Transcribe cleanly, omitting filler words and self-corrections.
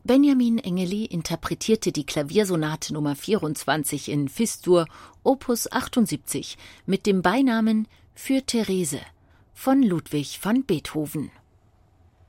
Benjamin Engeli interpretierte die Klaviersonate Nr. 24 in Fis-Dur, Opus 78, mit dem Beinamen Für Therese von Ludwig van Beethoven.